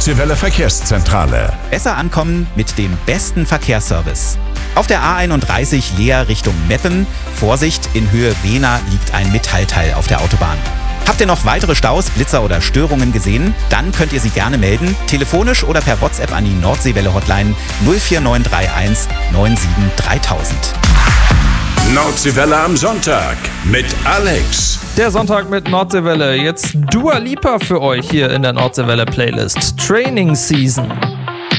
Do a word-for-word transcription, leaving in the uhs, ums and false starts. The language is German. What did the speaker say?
Nordseewelle Verkehrszentrale. Besser ankommen mit dem besten Verkehrsservice. Auf der A einunddreißig Leer Richtung Meppen. Vorsicht, in Höhe Wehna liegt ein Metallteil auf der Autobahn. Habt ihr noch weitere Staus, Blitzer oder Störungen gesehen? Dann könnt ihr sie gerne melden, telefonisch oder per WhatsApp an die Nordseewelle-Hotline null vier neun drei eins neun sieben dreitausend. Nordseewelle am Sonntag mit Alex. Der Sonntag mit Nordseewelle. Jetzt Dua Lipa für euch hier in der Nordseewelle Playlist. Training Season.